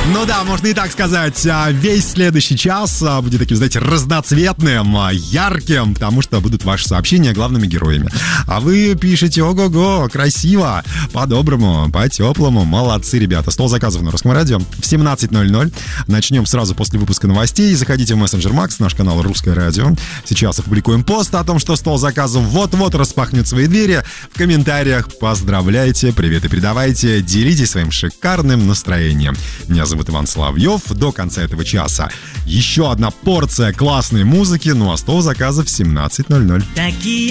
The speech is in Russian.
Ну да, можно и так сказать. Весь следующий час будет таким, знаете, разноцветным, ярким, потому что будут ваши сообщения главными героями. А вы пишете: ого-го, красиво, по-доброму, по-теплому. Молодцы, ребята. Стол заказов на Русском радио в 17:00. Начнем сразу после выпуска новостей. Заходите в мессенджер Макс, наш канал Русское радио. Сейчас опубликуем пост о том, что стол заказов вот-вот распахнет свои двери. В комментариях поздравляйте, привет и передавайте, делитесь своим шикарным настроением. Меня зовут Иван Соловьев. До конца этого часа еще одна порция классной музыки. Ну а стол заказов в 17:00.